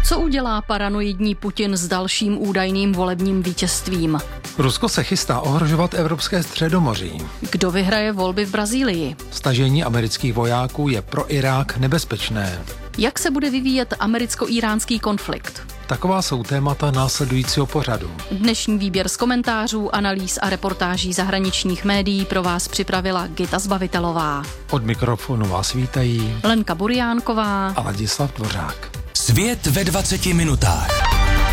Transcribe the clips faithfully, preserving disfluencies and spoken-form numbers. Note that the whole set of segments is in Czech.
Co udělá paranoidní Putin s dalším údajným volebním vítězstvím? Rusko se chystá ohrožovat evropské středomoří. Kdo vyhraje volby v Brazílii? Stažení amerických vojáků je pro Irák nebezpečné. Jak se bude vyvíjet americko-íránský konflikt? Taková jsou témata následujícího pořadu. Dnešní výběr z komentářů, analýz a reportáží zahraničních médií pro vás připravila Gita Zbavitelová. Od mikrofonu vás vítají Lenka Burjánková a Ladislav Dvořák. Svět ve dvaceti minutách.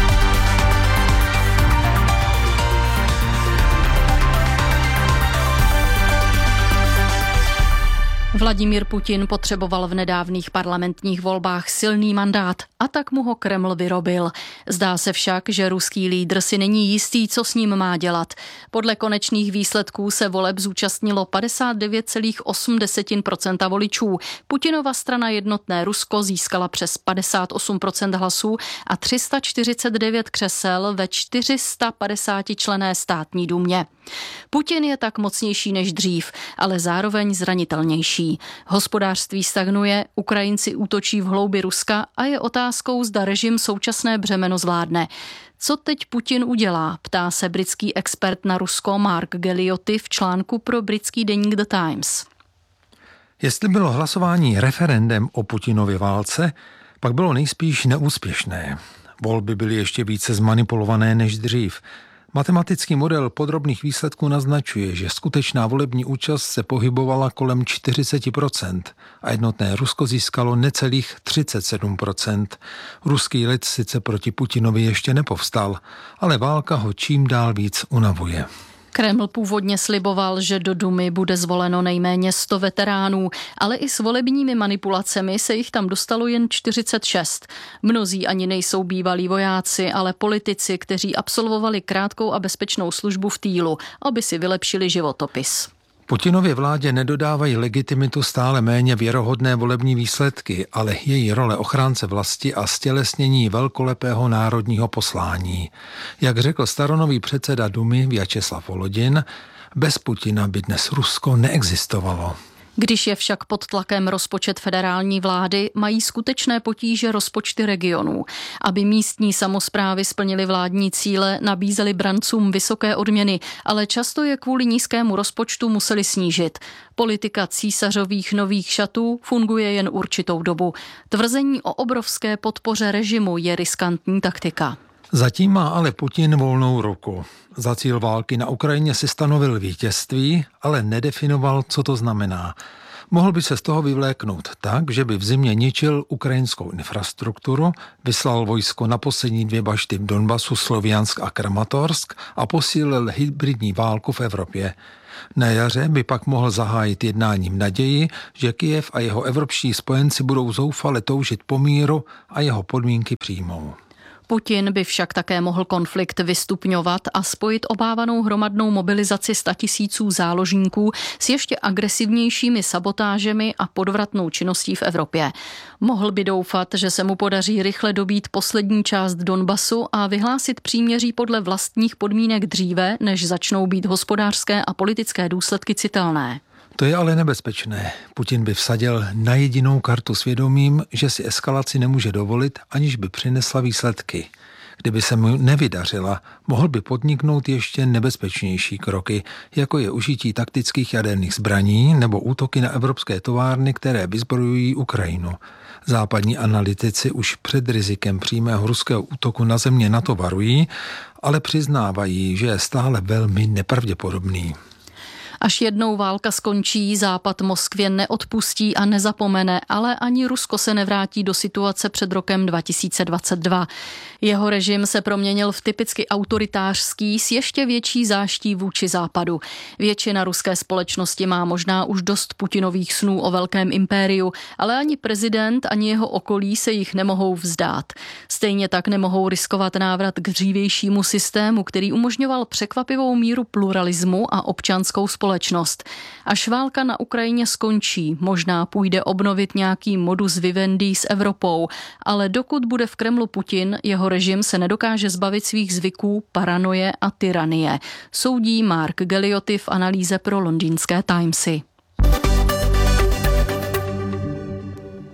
Vladimír Putin potřeboval v nedávných parlamentních volbách silný mandát a tak mu ho Kreml vyrobil. Zdá se však, že ruský lídr si není jistý, co s ním má dělat. Podle konečných výsledků se voleb zúčastnilo padesát devět celá osm procenta voličů. Putinova strana Jednotné Rusko získala přes padesát osm procent hlasů a tři sta čtyřicet devět křesel ve čtyři sta padesátičlenné státní dumě. Putin je tak mocnější než dřív, ale zároveň zranitelnější. Hospodářství stagnuje, Ukrajinci útočí v hloubi Ruska a je otázkou, zda režim současné břemeno zvládne. Co teď Putin udělá, ptá se britský expert na Rusko Mark Gelliotti v článku pro britský deník The Times. Jestli bylo hlasování referendem o Putinově válce, pak bylo nejspíš neúspěšné. Volby byly ještě více zmanipulované než dřív. Matematický model podrobných výsledků naznačuje, že skutečná volební účast se pohybovala kolem čtyřicet procent a Jednotné Rusko získalo necelých třicet sedm procent. Ruský lid sice proti Putinovi ještě nepovstal, ale válka ho čím dál víc unavuje. Kreml původně sliboval, že do Dumy bude zvoleno nejméně sto veteránů, ale i s volebními manipulacemi se jich tam dostalo jen čtyřicet šest. Mnozí ani nejsou bývalí vojáci, ale politici, kteří absolvovali krátkou a bezpečnou službu v týlu, aby si vylepšili životopis. Putinově vládě nedodávají legitimitu stále méně věrohodné volební výsledky, ale její role ochránce vlasti a stělesnění velkolepého národního poslání. Jak řekl staronový předseda Dumy Vjačeslav Volodin, bez Putina by dnes Rusko neexistovalo. Když je však pod tlakem rozpočet federální vlády, mají skutečné potíže rozpočty regionů. Aby místní samosprávy splnily vládní cíle, nabízely brancům vysoké odměny, ale často je kvůli nízkému rozpočtu museli snížit. Politika císařových nových šatů funguje jen určitou dobu. Tvrzení o obrovské podpoře režimu je riskantní taktika. Zatím má ale Putin volnou ruku. Za cíl války na Ukrajině si stanovil vítězství, ale nedefinoval, co to znamená. Mohl by se z toho vyvléknout tak, že by v zimě ničil ukrajinskou infrastrukturu, vyslal vojsko na poslední dvě bašty v Donbasu, Sloviansk a Kramatorsk a posílil hybridní válku v Evropě. Na jaře by pak mohl zahájit jednáním naději, že Kyjev a jeho evropští spojenci budou zoufale toužit po míru a jeho podmínky přijmou. Putin by však také mohl konflikt vystupňovat a spojit obávanou hromadnou mobilizaci statisíců záložníků s ještě agresivnějšími sabotážemi a podvratnou činností v Evropě. Mohl by doufat, že se mu podaří rychle dobít poslední část Donbasu a vyhlásit příměří podle vlastních podmínek dříve, než začnou být hospodářské a politické důsledky citelné. To je ale nebezpečné. Putin by vsadil na jedinou kartu svědomím, že si eskalaci nemůže dovolit, aniž by přinesla výsledky. Kdyby se mu nevydařila, mohl by podniknout ještě nebezpečnější kroky, jako je užití taktických jaderných zbraní nebo útoky na evropské továrny, které vyzbrojují Ukrajinu. Západní analytici už před rizikem přímého ruského útoku na země NATO varují, ale přiznávají, že je stále velmi nepravděpodobný. Až jednou válka skončí, Západ Moskvě neodpustí a nezapomene, ale ani Rusko se nevrátí do situace před rokem dva tisíce dvacet dva. Jeho režim se proměnil v typicky autoritářský s ještě větší záští vůči Západu. Většina ruské společnosti má možná už dost Putinových snů o velkém impériu, ale ani prezident, ani jeho okolí se jich nemohou vzdát. Stejně tak nemohou riskovat návrat k dřívějšímu systému, který umožňoval překvapivou míru pluralismu a občanskou společnost. Společnost. Až válka na Ukrajině skončí, možná půjde obnovit nějaký modus vivendi s Evropou, ale dokud bude v Kremlu Putin, jeho režim se nedokáže zbavit svých zvyků, paranoje a tyranie. Soudí Mark Gelliotti v analýze pro londýnské Timesy.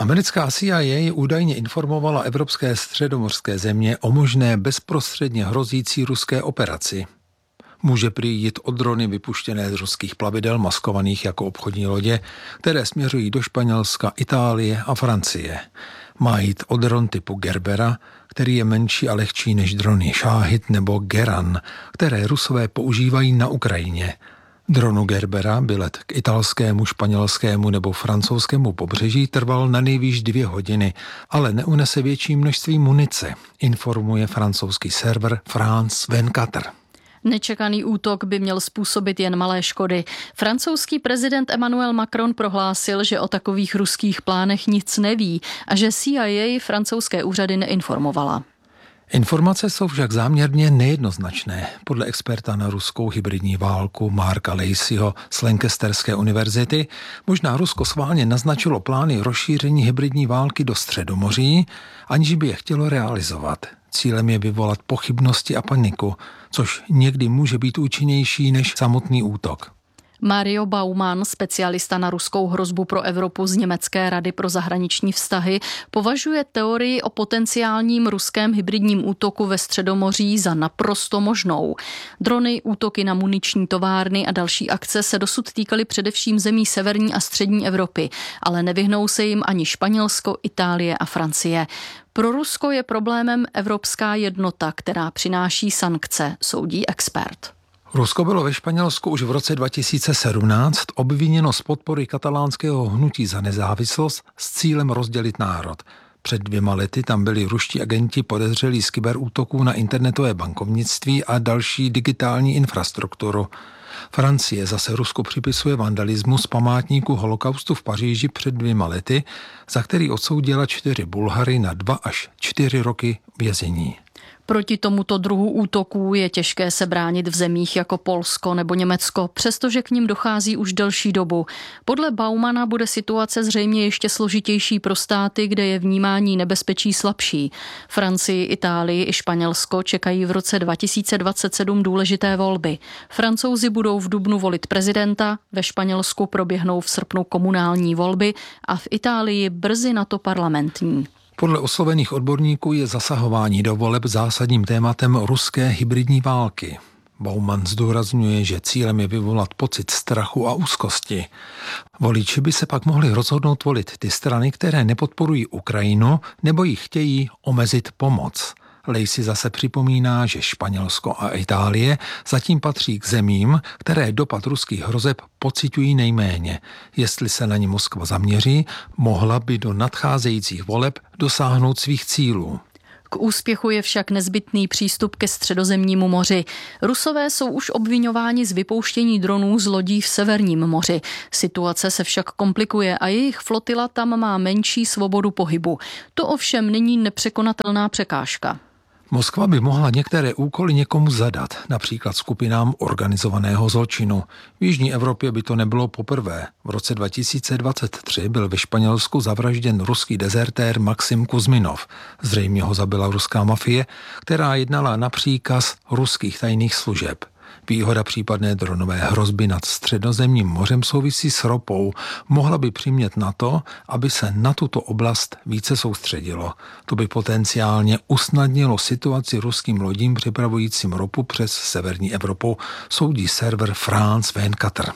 Americká C I A údajně informovala evropské středomořské země o možné bezprostředně hrozící ruské operaci. Může prý jít o drony vypuštěné z ruských plavidel maskovaných jako obchodní lodě, které směřují do Španělska, Itálie a Francie. Má jít o dron typu Gerbera, který je menší a lehčí než drony Šáhid nebo Geran, které Rusové používají na Ukrajině. Dronu Gerbera by let k italskému, španělskému nebo francouzskému pobřeží trval na nejvýš dvě hodiny, ale neunese větší množství munice, informuje francouzský server France dvacet čtyři. Nečekaný útok by měl způsobit jen malé škody. Francouzský prezident Emmanuel Macron prohlásil, že o takových ruských plánech nic neví a že C I A francouzské úřady neinformovala. Informace jsou však záměrně nejednoznačné. Podle experta na ruskou hybridní válku Marka Laceyho z Lancasterské univerzity možná Rusko schválně naznačilo plány rozšíření hybridní války do Středomoří, aniž by je chtělo realizovat. Cílem je vyvolat pochybnosti a paniku, což někdy může být účinnější než samotný útok. Mario Baumann, specialista na ruskou hrozbu pro Evropu z Německé rady pro zahraniční vztahy, považuje teorii o potenciálním ruském hybridním útoku ve Středomoří za naprosto možnou. Drony, útoky na muniční továrny a další akce se dosud týkaly především zemí severní a střední Evropy, ale nevyhnou se jim ani Španělsko, Itálie a Francie. Pro Rusko je problémem evropská jednota, která přináší sankce, soudí expert. Rusko bylo ve Španělsku už v roce dva tisíce sedmnáct obviněno z podpory katalánského hnutí za nezávislost s cílem rozdělit národ. Před dvěma lety tam byli ruští agenti podezřelí z kyberútoků na internetové bankovnictví a další digitální infrastrukturu. Francie zase Rusku připisuje vandalismus památníku holokaustu v Paříži před dvěma lety, za který odsoudila čtyři Bulhary na dva až čtyři roky vězení. Proti tomuto druhu útoků je těžké se bránit v zemích jako Polsko nebo Německo, přestože k nim dochází už delší dobu. Podle Baumana bude situace zřejmě ještě složitější pro státy, kde je vnímání nebezpečí slabší. Francii, Itálii i Španělsko čekají v roce dva tisíce dvacet sedm důležité volby. Francouzi budou v dubnu volit prezidenta, ve Španělsku proběhnou v srpnu komunální volby a v Itálii brzy na to parlamentní. Podle oslovených odborníků je zasahování do voleb zásadním tématem ruské hybridní války. Baumann zdůrazňuje, že cílem je vyvolat pocit strachu a úzkosti. Voliči by se pak mohli rozhodnout volit ty strany, které nepodporují Ukrajinu nebo jí chtějí omezit pomoc. Lacey zase připomíná, že Španělsko a Itálie zatím patří k zemím, které dopad ruských hrozeb pociťují nejméně. Jestli se na ně Moskva zaměří, mohla by do nadcházejících voleb dosáhnout svých cílů. K úspěchu je však nezbytný přístup ke Středozemnímu moři. Rusové jsou už obviňováni z vypouštění dronů z lodí v Severním moři. Situace se však komplikuje a jejich flotila tam má menší svobodu pohybu. To ovšem není nepřekonatelná překážka. Moskva by mohla některé úkoly někomu zadat, například skupinám organizovaného zločinu. V jižní Evropě by to nebylo poprvé. V roce dva tisíce dvacet tři byl ve Španělsku zavražděn ruský dezertér Maxim Kuzminov. Zřejmě ho zabila ruská mafie, která jednala na příkaz ruských tajných služeb. Výhoda případné dronové hrozby nad Středozemním mořem souvisí s ropou. Mohla by přimět na to, aby se na tuto oblast více soustředilo. To by potenciálně usnadnilo situaci ruským lodím přepravujícím ropu přes severní Evropu, soudí server France dvacet čtyři.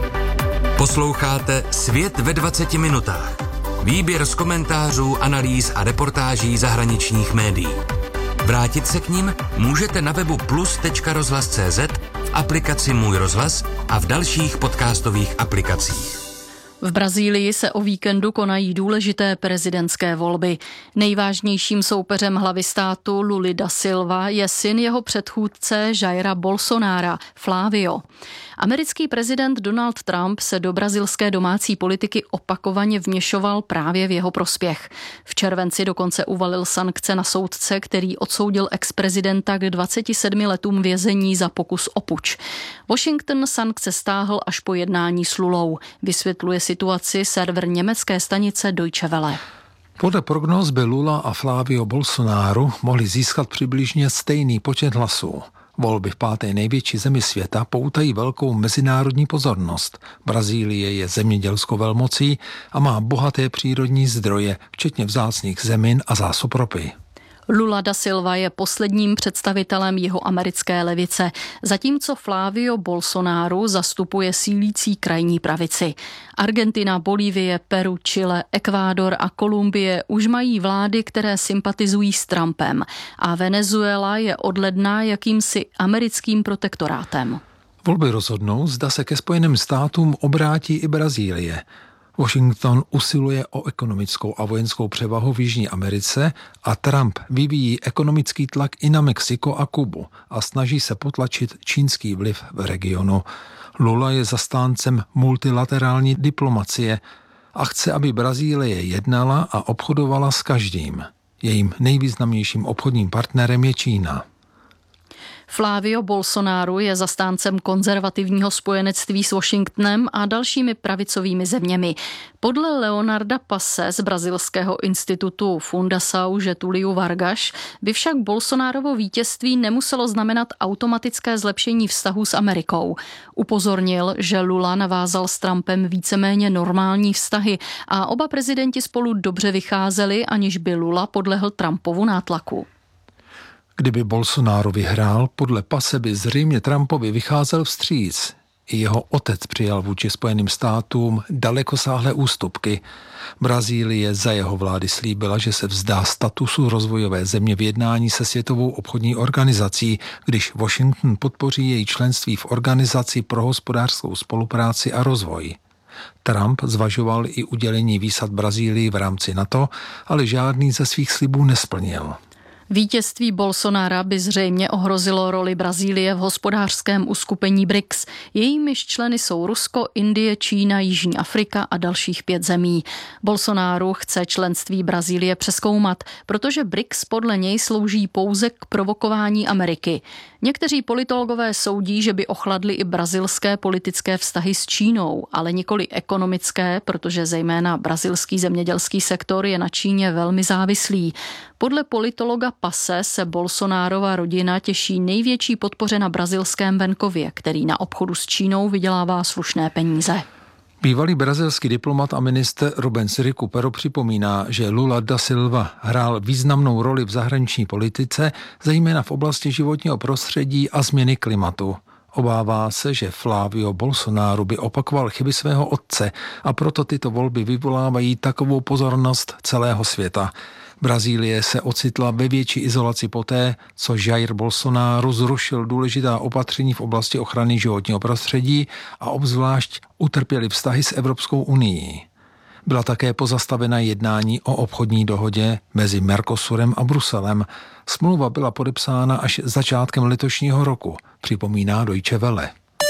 Posloucháte Svět ve dvaceti minutách. Výběr z komentářů, analýz a reportáží zahraničních médií. Vrátit se k nim můžete na webu plus tečka rozhlas tečka cé zet, v aplikaci Můj rozhlas a v dalších podcastových aplikacích. V Brazílii se o víkendu konají důležité prezidentské volby. Nejvážnějším soupeřem hlavy státu Luli da Silva je syn jeho předchůdce Jaira Bolsonara, Flávio. Americký prezident Donald Trump se do brazilské domácí politiky opakovaně vměšoval právě v jeho prospěch. V červenci dokonce uvalil sankce na soudce, který odsoudil ex-prezidenta k dvaceti sedmi letům vězení za pokus o puč. Washington sankce stáhl až po jednání s Lulou. Vysvětluje situaci server německé stanice Deutsche Welle. Podle prognóz by Lula a Flávio Bolsonaro mohli získat přibližně stejný počet hlasů. Volby v páté největší zemi světa poutají velkou mezinárodní pozornost. Brazílie je zemědělskou velmocí a má bohaté přírodní zdroje, včetně vzácných zemin a zásob ropy. Lula da Silva je posledním představitelem jihoamerické levice, zatímco Flávio Bolsonaro zastupuje sílící krajní pravici. Argentina, Bolívie, Peru, Chile, Ekvádor a Kolumbie už mají vlády, které sympatizují s Trumpem a Venezuela je od ledna jakýmsi americkým protektorátem. Volby rozhodnou, zda se ke Spojeným státům obrátí i Brazílie. Washington usiluje o ekonomickou a vojenskou převahu v Jižní Americe a Trump vyvíjí ekonomický tlak i na Mexiko a Kubu a snaží se potlačit čínský vliv v regionu. Lula je zastáncem multilaterální diplomacie a chce, aby Brazílie jednala a obchodovala s každým. Jejím nejvýznamnějším obchodním partnerem je Čína. Flávio Bolsonaro je zastáncem konzervativního spojenectví s Washingtonem a dalšími pravicovými zeměmi. Podle Leonarda Passe z brazilského institutu Fundação Getúlio Vargas by však Bolsonarovo vítězství nemuselo znamenat automatické zlepšení vztahů s Amerikou. Upozornil, že Lula navázal s Trumpem víceméně normální vztahy a oba prezidenti spolu dobře vycházeli, aniž by Lula podlehl Trumpovu nátlaku. Kdyby Bolsonaro vyhrál, podle Passe by zřejmě Trumpovi vycházel vstříc. I jeho otec přijal vůči Spojeným státům dalekosáhlé ústupky. Brazílie za jeho vlády slíbila, že se vzdá statusu rozvojové země v jednání se Světovou obchodní organizací, když Washington podpoří její členství v Organizaci pro hospodářskou spolupráci a rozvoj. Trump zvažoval i udělení výsad Brazílii v rámci NATO, ale žádný ze svých slibů nesplnil. Vítězství Bolsonara by zřejmě ohrozilo roli Brazílie v hospodářském uskupení B R I C S. Jejímiž členy jsou Rusko, Indie, Čína, Jižní Afrika a dalších pět zemí. Bolsonaro chce členství Brazílie přezkoumat, protože B R I C S podle něj slouží pouze k provokování Ameriky. Někteří politologové soudí, že by ochladly i brazilské politické vztahy s Čínou, ale nikoli ekonomické, protože zejména brazilský zemědělský sektor je na Číně velmi závislý. Podle politologa Passe se Bolsonarova rodina těší největší podpoře na brazilském venkově, který na obchodu s Čínou vydělává slušné peníze. Bývalý brazilský diplomat a ministr Rubens Recupero připomíná, že Lula da Silva hrál významnou roli v zahraniční politice, zejména v oblasti životního prostředí a změny klimatu. Obává se, že Flávio Bolsonaro by opakoval chyby svého otce a proto tyto volby vyvolávají takovou pozornost celého světa. Brazílie se ocitla ve větší izolaci poté, co Jair Bolsonaro zrušil důležitá opatření v oblasti ochrany životního prostředí a obzvlášť utrpěly vztahy s Evropskou unií. Byla také pozastavena jednání o obchodní dohodě mezi Mercosurem a Bruselem. Smlouva byla podepsána až začátkem letošního roku, připomíná Deutsche Welle.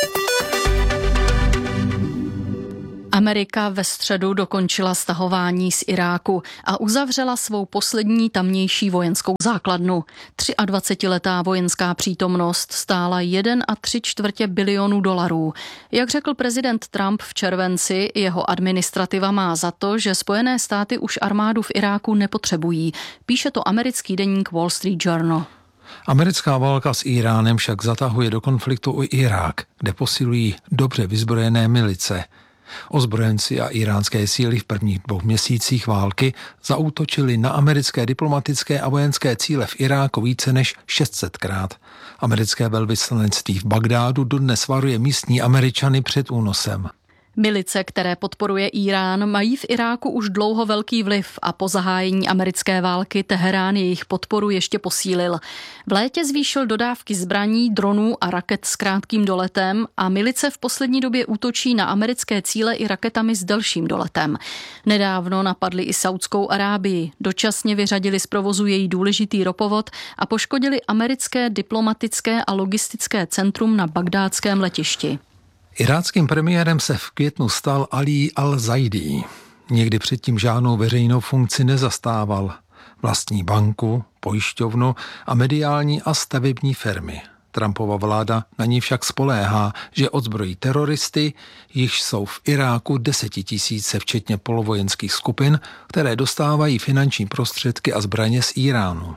Amerika ve středu dokončila stahování z Iráku a uzavřela svou poslední tamnější vojenskou základnu. dvacetiletá vojenská přítomnost stála jeden a tři čtvrtě bilionu dolarů. Jak řekl prezident Trump v červenci, jeho administrativa má za to, že Spojené státy už armádu v Iráku nepotřebují. Píše to americký deník Wall Street Journal. Americká válka s Iránem však zatahuje do konfliktu i Irák, kde posilují dobře vyzbrojené milice. Ozbrojenci a iránské síly v prvních dvou měsících války zaútočili na americké diplomatické a vojenské cíle v Iráku více než šest set krát. Americké velvyslanectví v Bagdádu dodnes varuje místní Američany před únosem. Milice, které podporuje Irán, mají v Iráku už dlouho velký vliv a po zahájení americké války Teherán jejich podporu ještě posílil. V létě zvýšil dodávky zbraní, dronů a raket s krátkým doletem a milice v poslední době útočí na americké cíle i raketami s delším doletem. Nedávno napadli i Saudskou Arábii, dočasně vyřadili z provozu její důležitý ropovod a poškodili americké diplomatické a logistické centrum na bagdátském letišti. Iráckým premiérem se v květnu stal Ali al-Zaidi. Nikdy předtím žádnou veřejnou funkci nezastával. Vlastní banku, pojišťovnu a mediální a stavební firmy. Trumpova vláda na ní však spoléhá, že odzbrojí teroristy, již jsou v Iráku desetitisíce včetně polovojenských skupin, které dostávají finanční prostředky a zbraně z Iránu.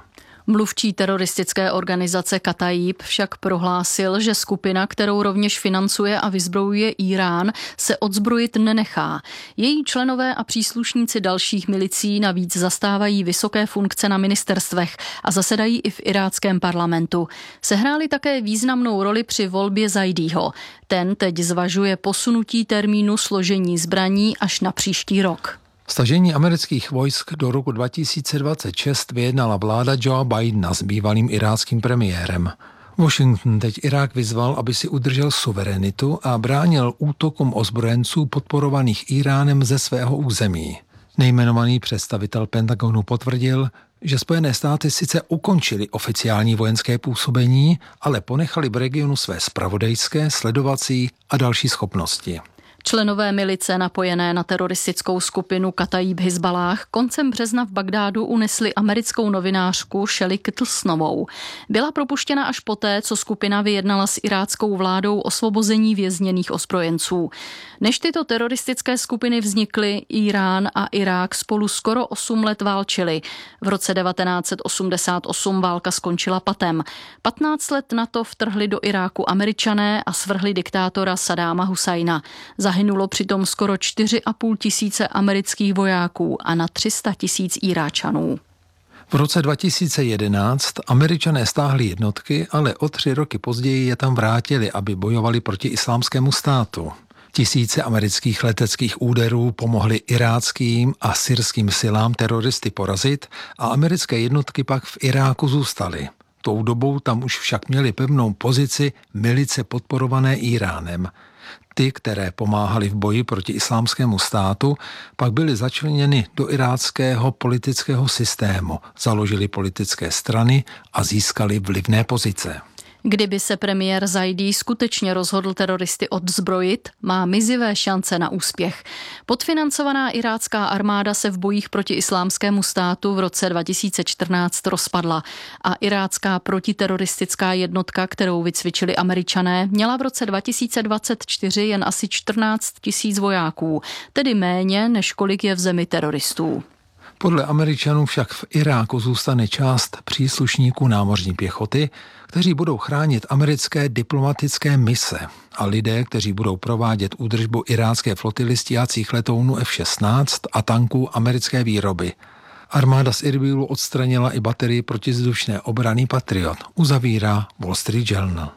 Mluvčí teroristické organizace Katajib však prohlásil, že skupina, kterou rovněž financuje a vyzbrojuje Írán, se odzbrojit nenechá. Její členové a příslušníci dalších milicí navíc zastávají vysoké funkce na ministerstvech a zasedají i v iráckém parlamentu. Sehráli také významnou roli při volbě Zaidího. Ten teď zvažuje posunutí termínu složení zbraní až na příští rok. Stažení amerických vojsk do roku dva tisíce dvacet šest vyjednala vláda Joea Bidena s bývalým iráckým premiérem. Washington teď Irák vyzval, aby si udržel suverenitu a bránil útokům ozbrojenců podporovaných Iránem ze svého území. Nejmenovaný představitel Pentagonu potvrdil, že Spojené státy sice ukončily oficiální vojenské působení, ale ponechali v regionu své zpravodajské, sledovací a další schopnosti. Členové milice napojené na teroristickou skupinu Katajib Hizballáh koncem března v Bagdádu unesli americkou novinářku Shelley Kittlesnovou. Byla propuštěna až poté, co skupina vyjednala s iráckou vládou osvobození vězněných ozbrojenců. Než tyto teroristické skupiny vznikly, Irán a Irák spolu skoro osm let válčili. V roce devatenáct set osmdesát osm válka skončila patem. patnáct let na to vtrhli do Iráku Američané a svrhli diktátora Saddáma Husajna. Zahynulo přitom skoro čtyři a půl tisíce amerických vojáků a na tři sta tisíc Iráčanů. V roce dva tisíce jedenáct Američané stáhli jednotky, ale o tři roky později je tam vrátili, aby bojovali proti islámskému státu. Tisíce amerických leteckých úderů pomohly iráckým a syrským silám teroristy porazit a americké jednotky pak v Iráku zůstaly. Tou dobou tam už však měli pevnou pozici milice podporované Iránem. Ty, které pomáhaly v boji proti islámskému státu, pak byly začleněny do iráckého politického systému, založili politické strany a získali vlivné pozice. Kdyby se premiér Zaidí skutečně rozhodl teroristy odzbrojit, má mizivé šance na úspěch. Podfinancovaná irácká armáda se v bojích proti islámskému státu v roce dva tisíce čtrnáct rozpadla a irácká protiteroristická jednotka, kterou vycvičili Američané, měla v roce dva tisíce dvacet čtyři jen asi čtrnáct tisíc vojáků, tedy méně, než kolik je v zemi teroristů. Podle Američanů však v Iráku zůstane část příslušníků námořní pěchoty, kteří budou chránit americké diplomatické mise a lidé, kteří budou provádět údržbu irácké flotily stíhacích letounů F šestnáct a tanků americké výroby. Armáda z Irbílu odstranila i baterii protizdušné obrany Patriot, uzavírá Wall Street Journal.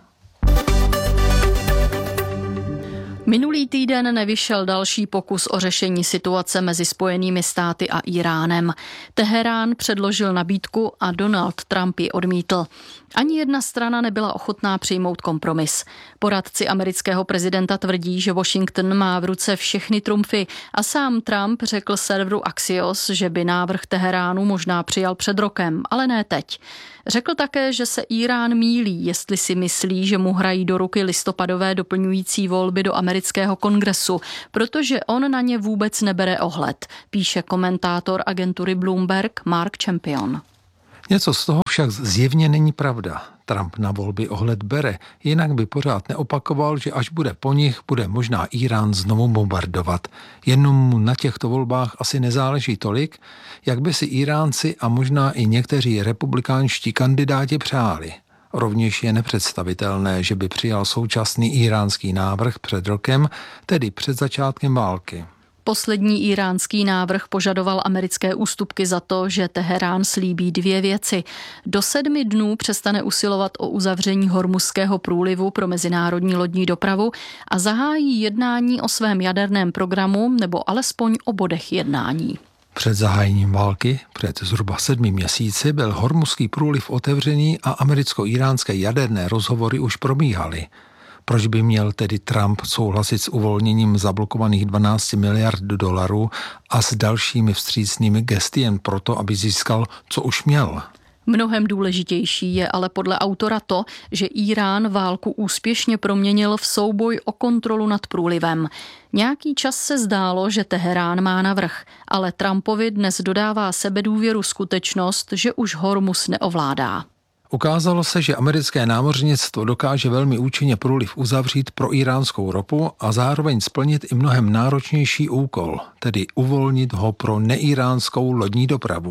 Minulý týden nevyšel další pokus o řešení situace mezi Spojenými státy a Íránem. Teherán předložil nabídku a Donald Trump ji odmítl. Ani jedna strana nebyla ochotná přijmout kompromis. Poradci amerického prezidenta tvrdí, že Washington má v ruce všechny trumfy a sám Trump řekl serveru Axios, že by návrh Teheránu možná přijal před rokem, ale ne teď. Řekl také, že se Írán mýlí, jestli si myslí, že mu hrají do ruky listopadové doplňující volby do amerického kongresu, protože on na ně vůbec nebere ohled, píše komentátor agentury Bloomberg Mark Champion. Něco z toho však zjevně není pravda. Trump na volby ohled bere, jinak by pořád neopakoval, že až bude po nich, bude možná Írán znovu bombardovat. Jenom mu na těchto volbách asi nezáleží tolik, jak by si Íránci a možná i někteří republikánští kandidáti přáli. Rovněž je nepředstavitelné, že by přijal současný íránský návrh před rokem, tedy před začátkem války. Poslední íránský návrh požadoval americké ústupky za to, že Teherán slíbí dvě věci. Do sedmi dnů přestane usilovat o uzavření Hormuzského průlivu pro mezinárodní lodní dopravu a zahájí jednání o svém jaderném programu nebo alespoň o bodech jednání. Před zahájením války, před zhruba sedmi měsíci, byl Hormuzský průliv otevřený a americko-íránské jaderné rozhovory už probíhaly. Proč by měl tedy Trump souhlasit s uvolněním zablokovaných dvanáct miliard dolarů a s dalšími vstřícnými gesty jen proto, aby získal, co už měl? Mnohem důležitější je ale podle autora to, že Írán válku úspěšně proměnil v souboj o kontrolu nad průlivem. Nějaký čas se zdálo, že Teherán má navrch, ale Trumpovi dnes dodává sebedůvěru skutečnost, že už Hormuz neovládá. Ukázalo se, že americké námořnictvo dokáže velmi účinně průliv uzavřít pro iránskou ropu a zároveň splnit i mnohem náročnější úkol, tedy uvolnit ho pro neíránskou lodní dopravu.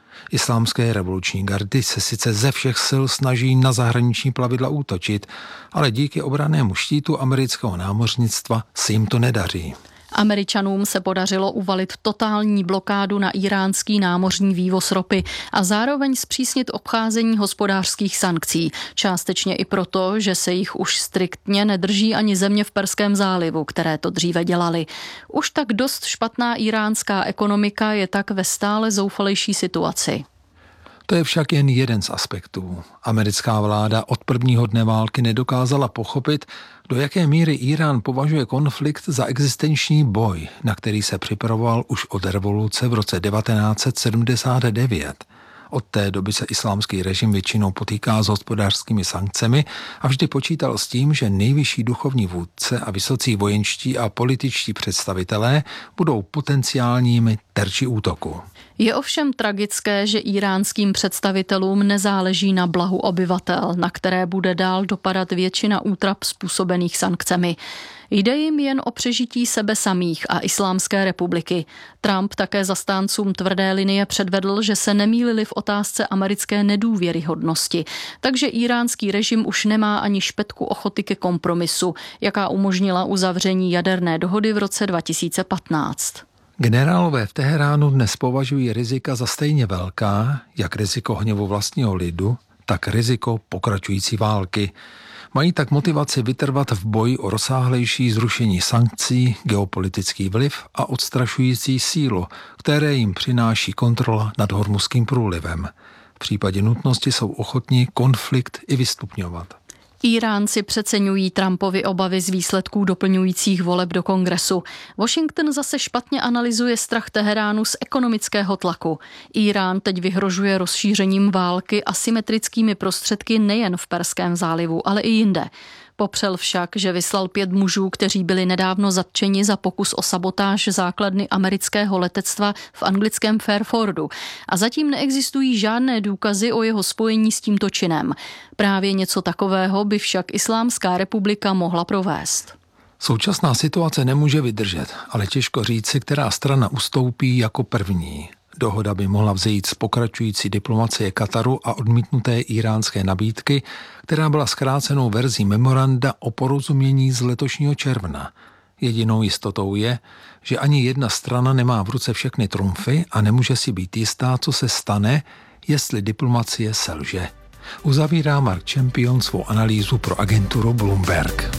Islámské revoluční gardy se sice ze všech sil snaží na zahraniční plavidla útočit, ale díky obrannému štítu amerického námořnictva se jim to nedaří. Američanům se podařilo uvalit totální blokádu na iránský námořní vývoz ropy a zároveň zpřísnit obcházení hospodářských sankcí. Částečně i proto, že se jich už striktně nedrží ani země v Perském zálivu, které to dříve dělaly. Už tak dost špatná iránská ekonomika je tak ve stále zoufalejší situaci. To je však jen jeden z aspektů. Americká vláda od prvního dne války nedokázala pochopit, do jaké míry Irán považuje konflikt za existenční boj, na který se připravoval už od revoluce v roce devatenáct set sedmdesát devět. Od té doby se islámský režim většinou potýká s hospodářskými sankcemi a vždy počítal s tím, že nejvyšší duchovní vůdce a vysocí vojenští a političtí představitelé budou potenciálními terči útoku. Je ovšem tragické, že iránským představitelům nezáleží na blahu obyvatel, na které bude dál dopadat většina útrap způsobených sankcemi. Jde jim jen o přežití sebe samých a Islámské republiky. Trump také zastáncům tvrdé linie předvedl, že se nemýlili v otázce americké nedůvěryhodnosti, takže iránský režim už nemá ani špetku ochoty ke kompromisu, jaká umožnila uzavření jaderné dohody v roce dva tisíce patnáct. Generálové v Teheránu dnes považují rizika za stejně velká, jak riziko hněvu vlastního lidu, tak riziko pokračující války. Mají tak motivaci vytrvat v boji o rozsáhlejší zrušení sankcí, geopolitický vliv a odstrašující sílu, které jim přináší kontrola nad Hormuzským průlivem. V případě nutnosti jsou ochotní konflikt i vystupňovat. Iránci přeceňují Trumpovy obavy z výsledků doplňujících voleb do kongresu. Washington zase špatně analyzuje strach Teheránu z ekonomického tlaku. Irán teď vyhrožuje rozšířením války asymetrickými prostředky nejen v Perském zálivu, ale i jinde. Popřel však, že vyslal pět mužů, kteří byli nedávno zatčeni za pokus o sabotáž základny amerického letectva v anglickém Fairfordu. A zatím neexistují žádné důkazy o jeho spojení s tímto činem. Právě něco takového by však Islámská republika mohla provést. Současná situace nemůže vydržet, ale těžko říci, která strana ustoupí jako první. Dohoda by mohla vzejít z pokračující diplomacie Kataru a odmítnuté iránské nabídky, která byla zkrácenou verzí memoranda o porozumění z letošního června. Jedinou jistotou je, že ani jedna strana nemá v ruce všechny trumfy a nemůže si být jistá, co se stane, jestli diplomacie selže. Uzavírá Mark Champion svou analýzu pro agenturu Bloomberg.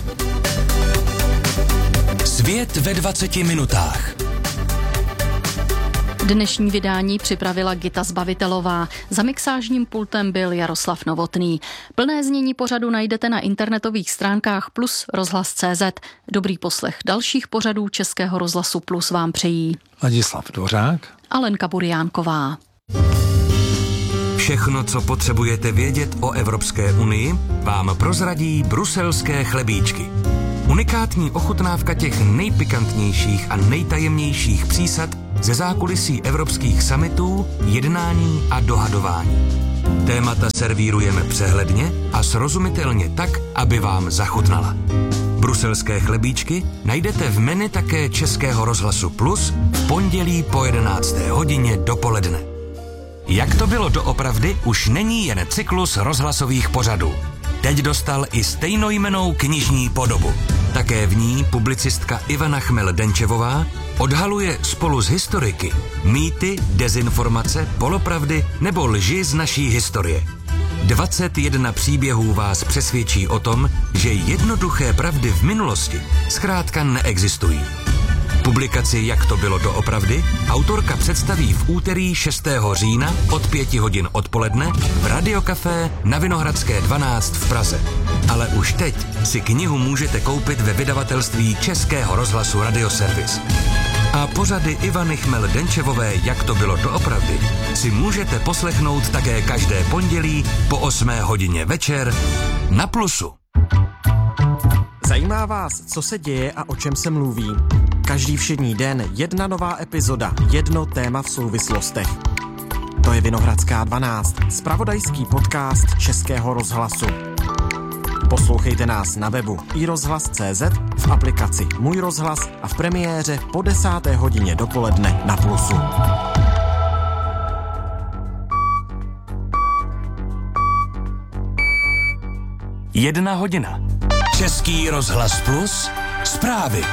Svět ve dvaceti minutách. Dnešní vydání připravila Gita Zbavitelová. Za mixážním pultem byl Jaroslav Novotný. Plné znění pořadu najdete na internetových stránkách Plus rozhlas tečka cé zet. Dobrý poslech dalších pořadů Českého rozhlasu Plus vám přejí Ladislav Dvořák a Lenka Buriánková. Všechno, co potřebujete vědět o Evropské unii, vám prozradí bruselské chlebíčky. Unikátní ochutnávka těch nejpikantnějších a nejtajemnějších přísad ze zákulisí evropských summitů, jednání a dohadování. Témata servírujeme přehledně a srozumitelně tak, aby vám zachutnala. Bruselské chlebíčky najdete v menu také Českého rozhlasu Plus v pondělí po jedenácté hodině dopoledne. Jak to bylo doopravdy, už není jen cyklus rozhlasových pořadů. Teď dostal i stejnojmennou knižní podobu. Také v ní publicistka Ivana Chmel-Denčevová odhaluje spolu s historiky mýty, dezinformace, polopravdy nebo lži z naší historie. dvacet jedna příběhů vás přesvědčí o tom, že jednoduché pravdy v minulosti zkrátka neexistují. Publikaci Jak to bylo doopravdy autorka představí v úterý šestého října od pěti hodin odpoledne v Radiokafé na Vinohradské dvanáct v Praze. Ale už teď si knihu můžete koupit ve vydavatelství Českého rozhlasu Radioservis. A pořady Ivany Chmel-Denčevové Jak to bylo doopravdy si můžete poslechnout také každé pondělí po osmé hodině večer na Plusu. Zajímá vás, co se děje a o čem se mluví? Každý všední den jedna nová epizoda, jedno téma v souvislostech. To je Vinohradská dvanáct, zpravodajský podcast Českého rozhlasu. Poslouchejte nás na webu i rozhlas tečka cé zet, v aplikaci Můj rozhlas a v premiéře po desáté hodině dopoledne na Plusu. Jedna hodina. Český rozhlas Plus. Zprávy.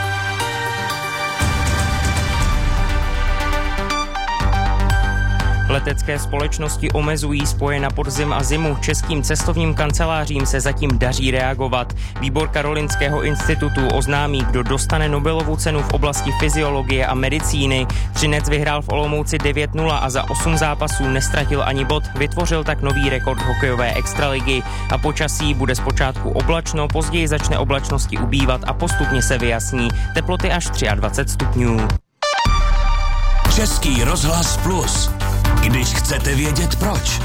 Letecké společnosti omezují spoje na podzim a zimu. Českým cestovním kancelářím se zatím daří reagovat. Výbor Karolinského institutu oznámí, kdo dostane Nobelovu cenu v oblasti fyziologie a medicíny. Třinec vyhrál v Olomouci devět nula a za osm zápasů nestratil ani bod. Vytvořil tak nový rekord hokejové extraligy. A počasí bude zpočátku oblačno, později začne oblačnosti ubývat a postupně se vyjasní. Teploty až dvacet tři stupňů. Český rozhlas Plus. Když chcete vědět proč.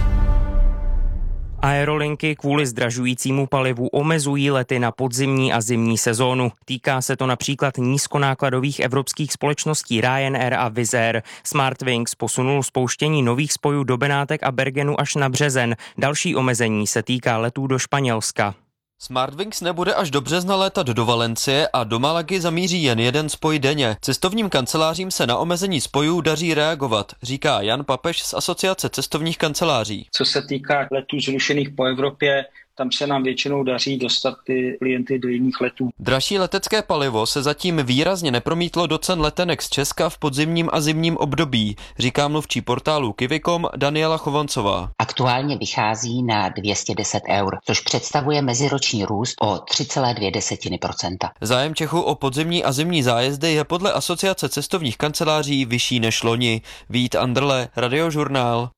Aerolinky kvůli zdražujícímu palivu omezují lety na podzimní a zimní sezónu. Týká se to například nízkonákladových evropských společností Ryanair a Wizz Air. Smartwings posunul spouštění nových spojů do Benátek a Bergenu až na březen. Další omezení se týká letů do Španělska. Smartwings nebude až do března létat do Valencie a do Malagy zamíří jen jeden spoj denně. Cestovním kancelářím se na omezení spojů daří reagovat, říká Jan Papež z Asociace cestovních kanceláří. Co se týká letů zrušených po Evropě, tam se nám většinou daří dostat ty klienty do jiných letů. Dražší letecké palivo se zatím výrazně nepromítlo do cen letenek z Česka v podzimním a zimním období, říká mluvčí portálu Kivikom Daniela Chovancová. Aktuálně vychází na dvě stě deset eur, což představuje meziroční růst o tři celé dvě procenta. Zájem Čechů o podzimní a zimní zájezdy je podle Asociace cestovních kanceláří vyšší než loni. Vít Andrle, Radiožurnál.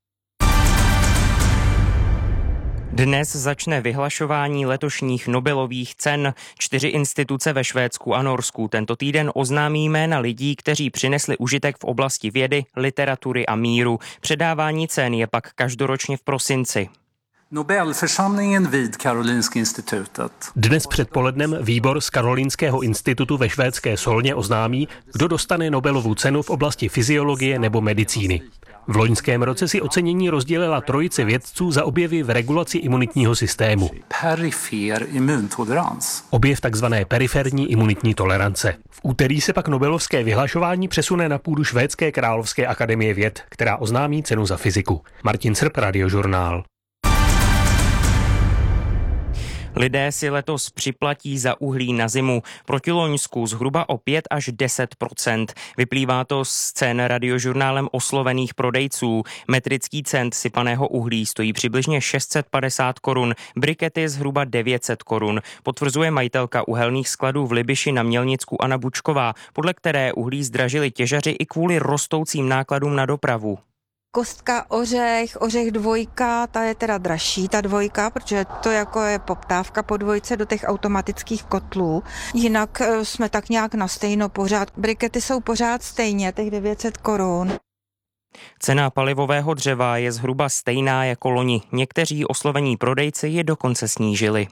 Dnes začne vyhlašování letošních Nobelových cen. Čtyři instituce ve Švédsku a Norsku tento týden oznámí jména lidí, kteří přinesli užitek v oblasti vědy, literatury a míru. Předávání cen je pak každoročně v prosinci. Nobelförsamlingen vid Karolinska institutet. Dnes předpolednem výbor z Karolinského institutu ve švédské Solně oznámí, kdo dostane Nobelovu cenu v oblasti fyziologie nebo medicíny. V loňském roce si ocenění rozdělila trojice vědců za objevy v regulaci imunitního systému. Perifer immuntolerans. Objev takzvané periferní imunitní tolerance. V úterý se pak nobelovské vyhlašování přesune na půdu Švédské královské akademie věd, která oznámí cenu za fyziku. Martin Srb, Radiožurnál. Lidé si letos připlatí za uhlí na zimu. Proti loňsku zhruba o pět až deset procent. Vyplývá to z cen Radiožurnálem oslovených prodejců. Metrický cent sypaného uhlí stojí přibližně šest set padesát korun, brikety zhruba devět set korun. Potvrzuje majitelka uhelných skladů v Libyši na Mělnicku Anna Bučková, podle které uhlí zdražili těžaři i kvůli rostoucím nákladům na dopravu. Kostka ořech, ořech dvojka, ta je teda dražší, ta dvojka, protože to jako je poptávka po dvojce do těch automatických kotlů. Jinak jsme tak nějak na stejno pořád. Brikety jsou pořád stejně, těch devět set korun. Cena palivového dřeva je zhruba stejná jako loni. Někteří oslovení prodejci je dokonce snížili.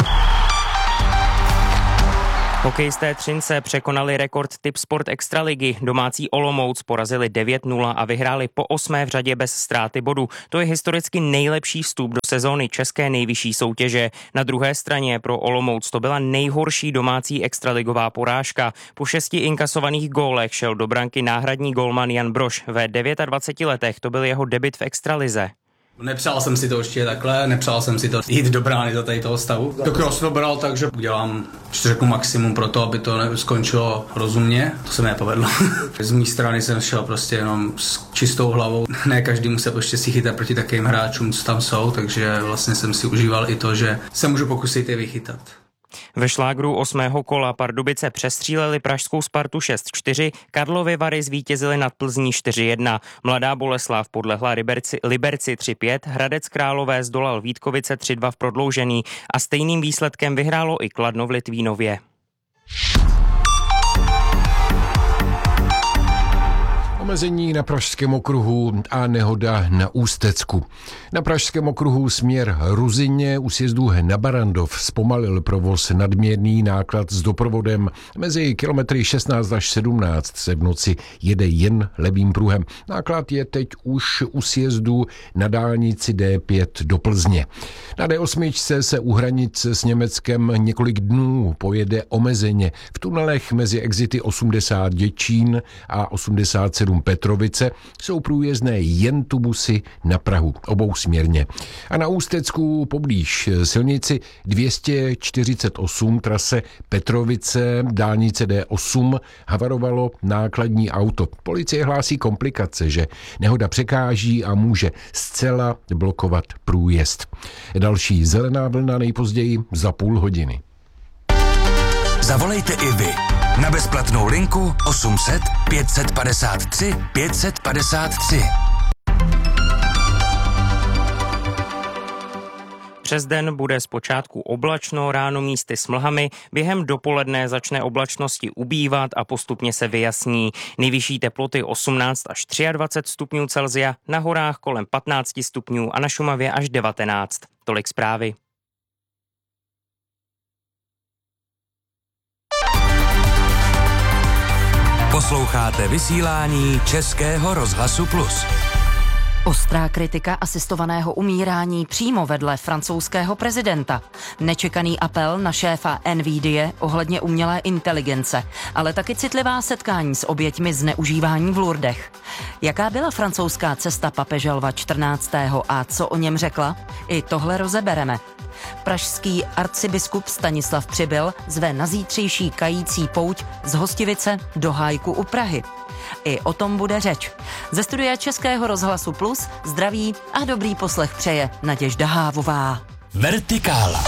Hokejisté Třince překonali rekord Tipsport Extraligy. Domácí Olomouc porazili devět nula a vyhráli po osmé v řadě bez ztráty bodu. To je historicky nejlepší vstup do sezóny české nejvyšší soutěže. Na druhé straně pro Olomouc to byla nejhorší domácí extraligová porážka. Po šesti inkasovaných gólech šel do branky náhradní gólman Jan Brož. Ve dvaceti devíti letech to byl jeho debut v extralize. Nepřál jsem si to ještě takhle, nepřál jsem si to jít do brány do tady toho stavu. Tak já jsem to bral tak, že udělám řeknu maximum pro to, aby to skončilo rozumně. To se mi nepovedlo. Z mé strany jsem šel prostě jenom s čistou hlavou. Ne každému se poštěstí chytat proti takovým hráčům, co tam jsou, takže vlastně jsem si užíval i to, že se můžu pokusit je vychytat. Ve šlágru osmého kola Pardubice přestříleli pražskou Spartu šest čtyři, Karlovy Vary zvítězili nad Plzní čtyři jedna, Mladá Boleslav podlehla Liberci, Liberci tři pět, Hradec Králové zdolal Vítkovice tři dva v prodloužení a stejným výsledkem vyhrálo i Kladno v Litvínově. Omezení na Pražském okruhu a nehoda na Ústecku. Na Pražském okruhu směr Ruzyně u sjezdu na Barandov zpomalil provoz nadměrný náklad s doprovodem. Mezi kilometry šestnáct až sedmnáct se v noci jede jen levým pruhem. Náklad je teď už u sjezdu na dálnici D pět do Plzně. Na D osm se u hranice s Německem několik dnů pojede omezeně. V tunelech mezi exity osmdesát Děčín a osmdesát sedm centrum Petrovice jsou průjezdné jen tubusy na Prahu, obousměrně. A na Ústecku poblíž silnici dvě stě čtyřicet osm trase Petrovice, dálnice D osm, havarovalo nákladní auto. Policie hlásí komplikace, že nehoda překáží a může zcela blokovat průjezd. Další zelená vlna nejpozději za půl hodiny. Zavolejte i vy na bezplatnou linku osm set pět padesát tři pět padesát tři. Přes den bude zpočátku oblačno, ráno místy s mlhami, během dopoledne začne oblačnosti ubývat a postupně se vyjasní. Nejvyšší teploty osmnáct až dvacet tři stupňů Celsia, na horách kolem patnáct stupňů a na Šumavě až devatenáct. Tolik zprávy. Posloucháte vysílání Českého rozhlasu Plus. Ostrá kritika asistovaného umírání přímo vedle francouzského prezidenta. Nečekaný apel na šéfa Nvidia ohledně umělé inteligence, ale taky citlivá setkání s oběťmi zneužívání v Lourdech. Jaká byla francouzská cesta papeže Lva čtrnáctého a co o něm řekla? I tohle rozebereme. Pražský arcibiskup Stanislav Přibyl zve na zítřejší kající pouť z Hostivice do Hájku u Prahy. I o tom bude řeč. Ze studia Českého rozhlasu Plus zdraví a dobrý poslech přeje Naděžda Hávová. Vertikála.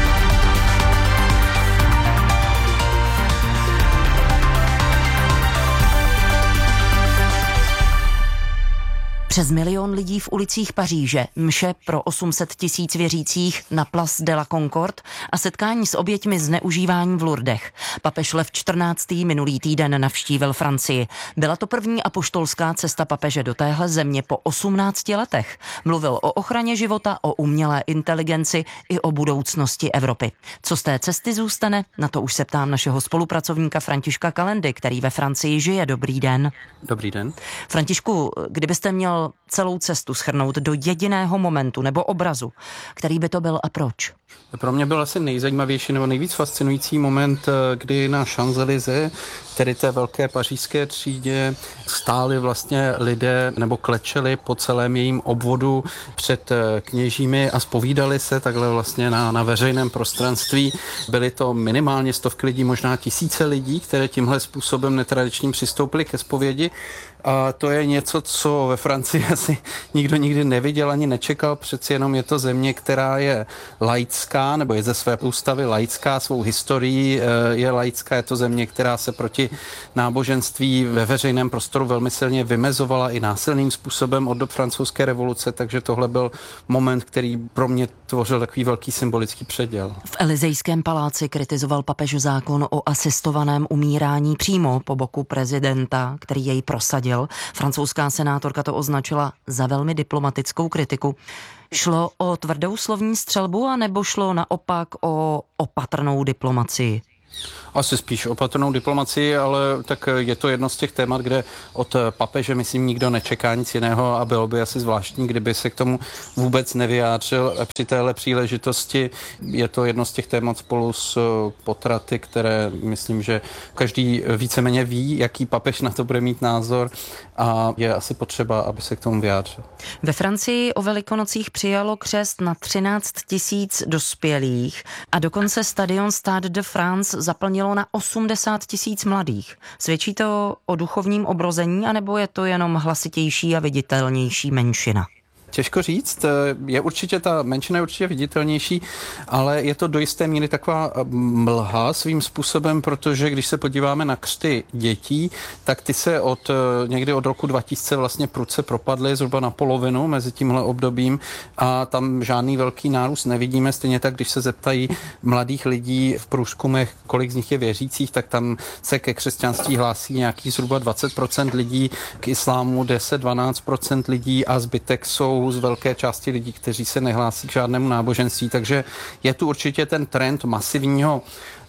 Přes milion lidí v ulicích Paříže, mše pro osm set tisíc věřících na Place de la Concorde a setkání s oběťmi zneužívání v Lourdech. Papež Lev čtrnáctý minulý týden navštívil Francii. Byla to první apoštolská cesta papeže do téhle země po osmnácti letech. Mluvil o ochraně života, o umělé inteligenci i o budoucnosti Evropy. Co z té cesty zůstane? Na to už se ptám našeho spolupracovníka Františka Kalendy, který ve Francii žije. Dobrý den. Dobrý den. Františku, kdybyste měl celou cestu shrnout do jediného momentu nebo obrazu, který by to byl a proč? Pro mě byl asi nejzajímavější nebo nejvíc fascinující moment, kdy na Champs-Élysées, tedy té velké pařížské třídě, stáli vlastně lidé nebo klečeli po celém jejím obvodu před kněžími a zpovídali se takhle vlastně na, na veřejném prostranství. Byly to minimálně stovky lidí, možná tisíce lidí, které tímhle způsobem netradičním přistoupili ke zpovědi. A to je něco, co ve Francii asi nikdo nikdy neviděl ani nečekal. Přeci jenom je to země, která je laická, nebo je ze své ústavy laická, svou historií je laická. Je to země, která se proti náboženství ve veřejném prostoru velmi silně vymezovala i násilným způsobem od dob francouzské revoluce, takže tohle byl moment, který pro mě tvořil takový velký symbolický předěl. V Elizejském paláci kritizoval papež zákon o asistovaném umírání přímo po boku prezidenta, který jej prosadil. Francouzská senátorka to označila za velmi diplomatickou kritiku. Šlo o tvrdou slovní střelbu, anebo šlo naopak o opatrnou diplomacii? Asi spíš opatrnou diplomacii, ale tak je to jedno z těch témat, kde od papeže, myslím, nikdo nečeká nic jiného a bylo by asi zvláštní, kdyby se k tomu vůbec nevyjádřil. Při téhle příležitosti je to jedno z těch témat spolu s potraty, které myslím, že každý víceméně ví, jaký papež na to bude mít názor a je asi potřeba, aby se k tomu vyjádřil. Ve Francii o Velikonocích přijalo křest na třináct tisíc dospělých a dokonce stadion Stade de France zaplnilo na osmdesát tisíc mladých. Svědčí to o duchovním obrození, anebo je to jenom hlasitější a viditelnější menšina? Těžko říct, je určitě ta menšina je určitě viditelnější, ale je to do jisté míry taková mlha svým způsobem, protože když se podíváme na křty dětí, tak ty se od někdy od roku dva tisíce vlastně prudce propadly zhruba na polovinu mezi tímhle obdobím a tam žádný velký nárůst nevidíme. Stejně tak, když se zeptají mladých lidí v průzkumech, kolik z nich je věřících, tak tam se ke křesťanství hlásí nějaký zhruba dvacet procent lidí, k islámu deset až dvanáct procent lidí a zbytek jsou z velké části lidí, kteří se nehlásí k žádnému náboženství, takže je tu určitě ten trend masivního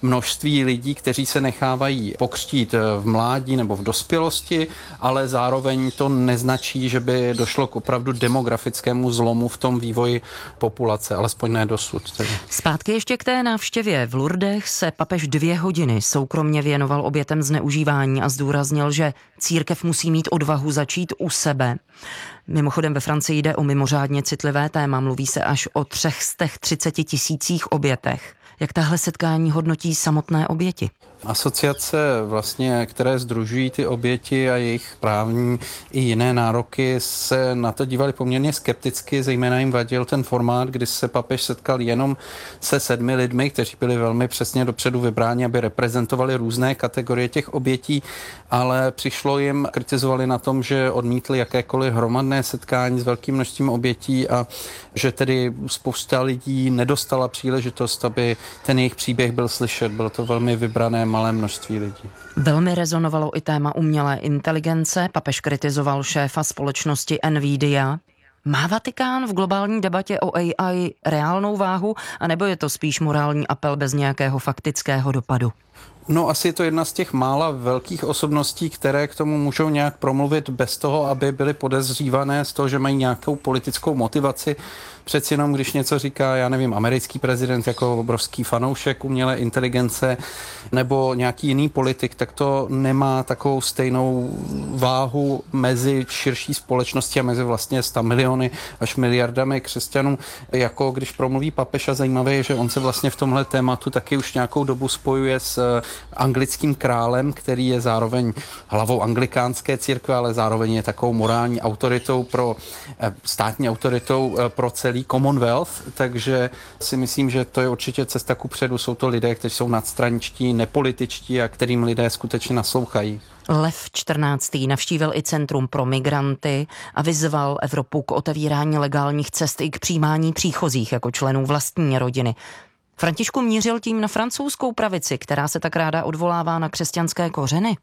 množství lidí, kteří se nechávají pokřtít v mládí nebo v dospělosti, ale zároveň to neznačí, že by došlo k opravdu demografickému zlomu v tom vývoji populace, alespoň ne dosud. Tedy. Zpátky ještě k té návštěvě. V Lourdech se papež dvě hodiny soukromně věnoval obětem zneužívání a zdůraznil, že církev musí mít odvahu začít u sebe. Mimochodem ve Francii jde o mimořádně citlivé téma, mluví se až o třech stech třiceti tisících obětech. Jak tahle setkání hodnotí samotné oběti? Asociace, vlastně, které sdružují ty oběti a jejich právní i jiné nároky, se na to dívali poměrně skepticky, zejména jim vadil ten formát, kdy se papež setkal jenom se sedmi lidmi, kteří byli velmi přesně dopředu vybráni, aby reprezentovali různé kategorie těch obětí, ale přišlo jim, kritizovali na tom, že odmítli jakékoliv hromadné setkání s velkým množstvím obětí a že tedy spousta lidí nedostala příležitost, aby ten jejich příběh byl slyšet. Bylo to velmi vybrané malé množství lidí. Velmi rezonovalo i téma umělé inteligence. Papež kritizoval šéfa společnosti Nvidia. Má Vatikán v globální debatě o A I reálnou váhu, anebo je to spíš morální apel bez nějakého faktického dopadu? No asi je to jedna z těch mála velkých osobností, které k tomu můžou nějak promluvit bez toho, aby byly podezřívané z toho, že mají nějakou politickou motivaci. Přeci jenom, když něco říká, já nevím, americký prezident jako obrovský fanoušek umělé inteligence nebo nějaký jiný politik, tak to nemá takovou stejnou váhu mezi širší společností a mezi vlastně sta miliony až miliardami křesťanů, jako když promluví papež. A zajímavé je, že on se vlastně v tomhle tématu taky už nějakou dobu spojuje s anglickým králem, který je zároveň hlavou anglikánské církve, ale zároveň je takovou morální autoritou pro státní autoritou pro celý Commonwealth, takže si myslím, že to je určitě cesta kupředu. Jsou to lidé, kteří jsou nadstraničtí, nepolitičtí a kterým lidé skutečně naslouchají. Lev čtrnáctý navštívil i Centrum pro migranty a vyzval Evropu k otevírání legálních cest i k přijímání příchozích jako členů vlastní rodiny. Františku, mířil tím na francouzskou pravici, která se tak ráda odvolává na křesťanské kořeny?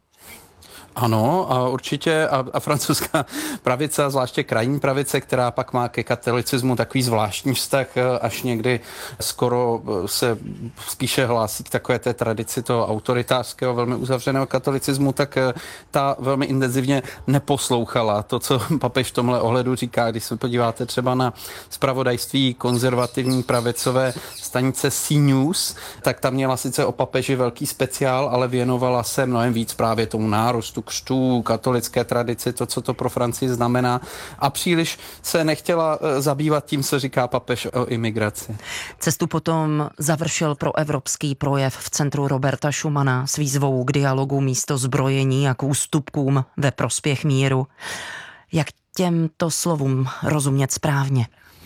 Ano, a určitě a, a francouzská pravice, zvláště krajní pravice, která pak má ke katolicismu takový zvláštní vztah, až někdy skoro se spíše hlásí k takové té tradici toho autoritářského, velmi uzavřeného katolicismu, tak ta velmi intenzivně neposlouchala to, co papež v tomhle ohledu říká. Když se podíváte třeba na zpravodajství konzervativní pravicové stanice C News, tak tam měla sice o papeži velký speciál, ale věnovala se mnohem víc právě tomu nárůstu křtů, katolické tradici, to, co to pro Francii znamená, a příliš se nechtěla zabývat tím, co říká papež o imigraci. Cestu potom završil proevropský projev v centru Roberta Schumana s výzvou k dialogu místo zbrojení a k ústupkům ve prospěch míru. Jak těmto slovům rozumět správně?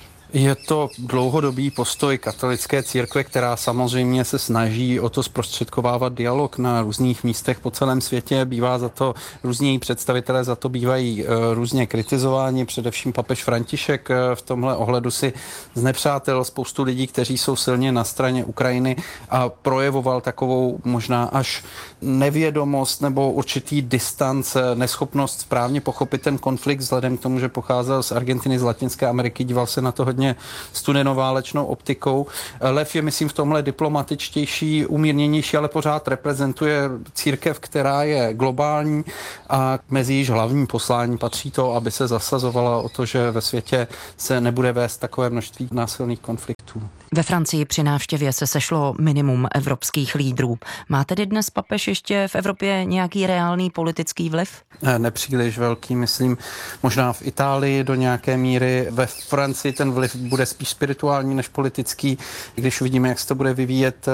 Je to dlouhodobý postoj katolické církve, která samozřejmě se snaží o to zprostředkovávat dialog na různých místech po celém světě. Bývá za to, různí představitelé za to bývají různě kritizováni, především papež František v tomhle ohledu si znepřátel spoustu lidí, kteří jsou silně na straně Ukrajiny, a projevoval takovou možná až nevědomost nebo určitý distanc, neschopnost správně pochopit ten konflikt vzhledem k tomu, že pocházel z Argentiny, z Latinské Ameriky, díval se na to hodně studenoválečnou optikou. Lev je, myslím, v tomhle diplomatičtější, umírněnější, ale pořád reprezentuje církev, která je globální, a mezi již hlavní poslání patří to, aby se zasazovala o to, že ve světě se nebude vést takové množství násilných konfliktů. Ve Francii při návštěvě se sešlo minimum evropských lídrů. Má tedy dnes papež ještě v Evropě nějaký reálný politický vliv? Ne, nepříliš velký, myslím, možná v Itálii do nějaké míry. Ve Francii ten vliv bude spíš spirituální než politický, když uvidíme, jak se to bude vyvíjet.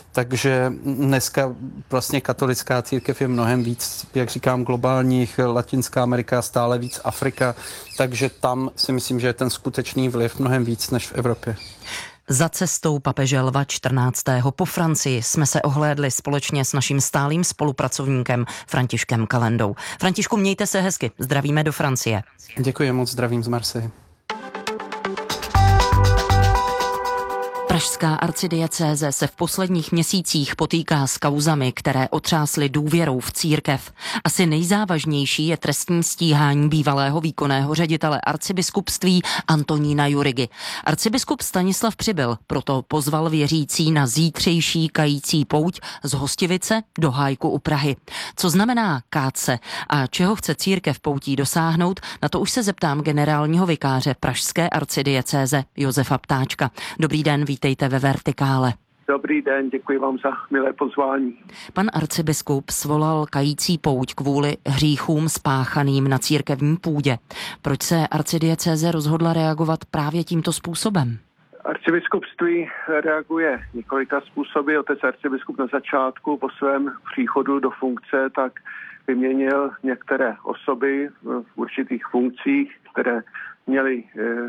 Takže dneska vlastně katolická církev je mnohem víc, jak říkám, globálních, Latinská Amerika, stále víc Afrika, takže tam si myslím, že je ten skutečný vliv mnohem víc než v Evropě. Za cestou papeže Lva čtrnáctého po Francii jsme se ohlédli společně s naším stálým spolupracovníkem Františkem Kalendou. Františku, mějte se hezky, zdravíme do Francie. Děkuji moc, zdravím z Marseille. Pražský Pražská arcidiecéze se v posledních měsících potýká s kauzami, které otřásly důvěrou v církev. Asi nejzávažnější je trestní stíhání bývalého výkonného ředitele arcibiskupství Antonína Jurigy. Arcibiskup Stanislav Přibyl proto pozval věřící na zítřejší kající pouť z Hostivice do Hájku u Prahy. Co znamená kát se a čeho chce církev poutí dosáhnout, na to už se zeptám generálního vikáře Pražské arcidiecéze Josefa Ptáčka. Dobrý den, vítejte ve Vertikále. Dobrý den, děkuji vám za milé pozvání. Pan arcibiskup svolal kající pouť kvůli hříchům spáchaným na církevní půdě. Proč se arcidiecéze rozhodla reagovat právě tímto způsobem? Arcibiskupství reaguje několika způsoby. Otec arcibiskup na začátku po svém příchodu do funkce tak vyměnil některé osoby v určitých funkcích, které měly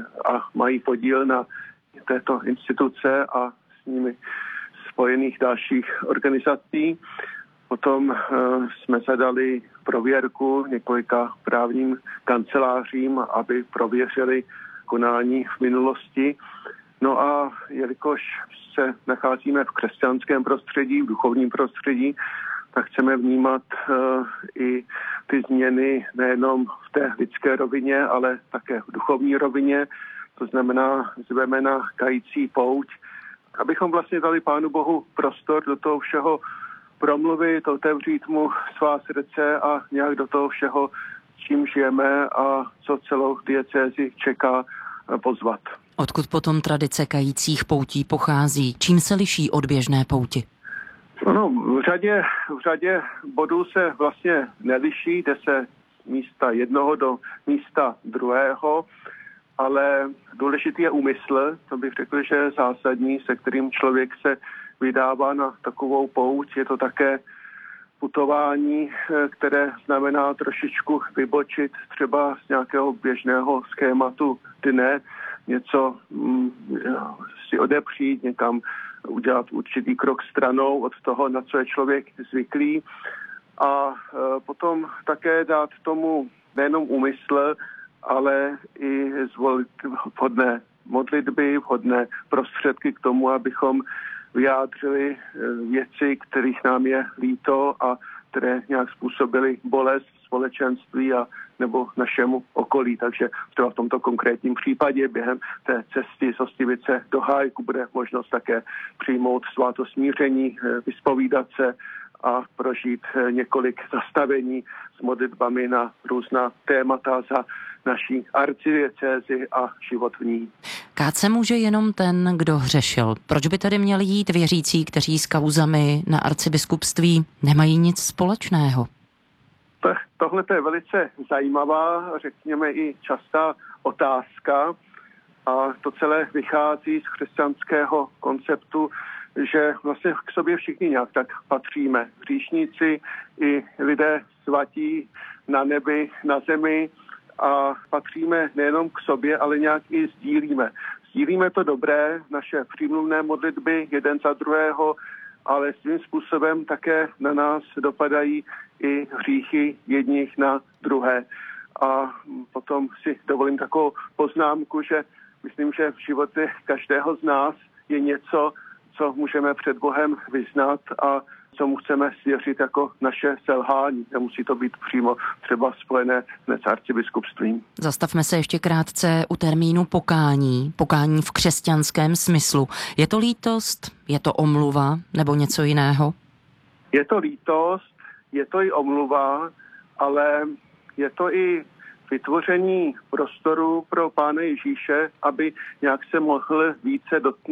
a mají podíl na této instituce a s nimi spojených dalších organizací. Potom jsme zadali prověrku několika právním kancelářím, aby prověřili konání v minulosti. No a jelikož se nacházíme v křesťanském prostředí, v duchovním prostředí, tak chceme vnímat uh, i ty změny nejenom v té lidské rovině, ale také v duchovní rovině. To znamená, zveme na kající pouť, abychom vlastně dali Pánu Bohu prostor do toho všeho promluvit, otevřít mu svá srdce a nějak do toho všeho, čím žijeme a co celou diecézi čeká, pozvat. Odkud potom tradice kajících poutí pochází? Čím se liší od běžné pouti? No, v řadě, v řadě bodů se vlastně neliší, jde se místa jednoho do místa druhého, ale důležitý je úmysl, to bych řekl, že je zásadní, se kterým člověk se vydává na takovou pouť. Je to také putování, které znamená trošičku vybočit třeba z nějakého běžného schématu dne, něco mm, si odepřít, někam udělat určitý krok stranou od toho, na co je člověk zvyklý a e, potom také dát tomu nejenom úmysl, ale i zvolit vhodné modlitby, vhodné prostředky k tomu, abychom vyjádřili věci, kterých nám je líto a které nějak způsobily bolest společenství a nebo našemu okolí. Takže třeba v tomto konkrétním případě během té cesty z Hostivice do Hájku bude možnost také přijmout svátost smíření, vyspovídat se a prožít několik zastavení s modlitbami na různá témata za naší arcidiecézi a život v ní. Kát se může jenom ten, kdo hřešil. Proč by tedy měli jít věřící, kteří s kauzami na arcibiskupství nemají nic společného? Tohle je velice zajímavá, řekněme i častá otázka a to celé vychází z křesťanského konceptu, že vlastně k sobě všichni nějak tak patříme. Hříšníci i lidé svatí na nebi, na zemi a patříme nejenom k sobě, ale nějak i sdílíme. Sdílíme to dobré, naše přímluvné modlitby jeden za druhého, ale svým způsobem také na nás dopadají i hříchy jedních na druhé. A potom si dovolím takovou poznámku, že myslím, že v životě každého z nás je něco, co můžeme před Bohem vyznat a co mu chceme svěřit jako naše selhání. Nemusí to být přímo třeba spojené s arcibiskupstvím. Zastavme se ještě krátce u termínu pokání. Pokání v křesťanském smyslu. Je to lítost, je to omluva nebo něco jiného? Je to lítost, je to i omluva, ale je to i vytvoření prostoru pro Pána Ježíše, aby nějak se mohl více dotknout